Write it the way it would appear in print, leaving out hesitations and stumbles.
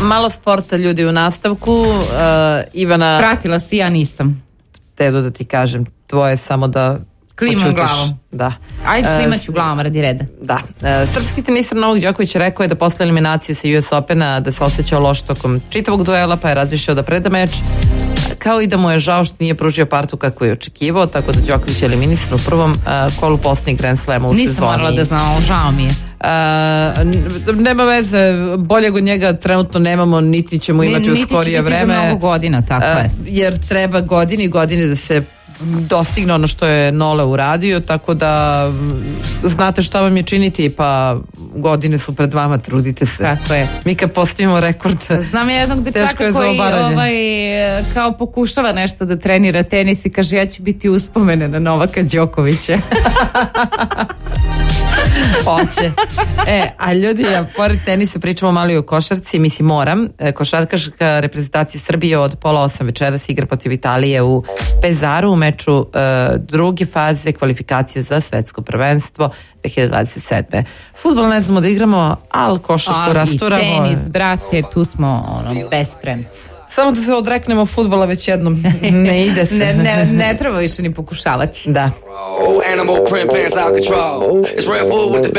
Malo sporta, ljudi, u nastavku. Ivana... Pratila si, ja nisam. Tedo da ti kažem, tvoje samo da klimam glavom. Da. Ajde, klimaću glavom radi reda. Da. Srpski tenisar Novak Đoković rekao je da posle eliminacije sa US Opena da se osjećao loš tokom čitavog duela, pa je razmišljao da preda meč, kao i da mu je žao što nije pružio partu kako je očekivao, tako da Đoković je eliminisan u prvom kolu posljednjeg Grand Slema u sezoni. Nisam morala da znam, žao mi je. Nema veze, boljeg od njega trenutno nemamo, niti ćemo imati u skorije vreme. Niti za mnogo godina, tako je. Jer treba godine i godine da se dostigne ono što je Nole uradio, tako da znate šta vam je činiti, pa godine su pred vama, trudite se. Tako je. Mi kad postavimo rekord, znam jednog dečaka koji kao pokušava nešto da trenira tenis i kaže ja ću biti uspomene na Novaka Đokovića. Hoće. A ljudi, pored tenisa pričamo malo i o košarci, mislim moram. Košarkaška reprezentacija Srbije od 7:30 večeras igra protiv Italije u Pezaru u meču druge faze kvalifikacije za svetsko prvenstvo 2027. Fudbal ne znamo da igramo, ali košarku rasturamo. Ali tenis, brate, tu smo bespremci. Samo da se odreknemo fudbala već jednom. Ne ide se. Ne treba više ni pokušavati. Da.